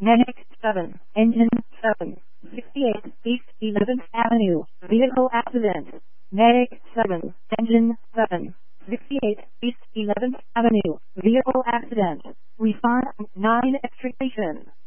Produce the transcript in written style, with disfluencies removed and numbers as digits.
Medic 7, Engine 7, 68 East 11th Avenue, Vehicle Accident. Medic 7, Engine 7, 68 East 11th Avenue, Vehicle Accident. Response 9 Extrication.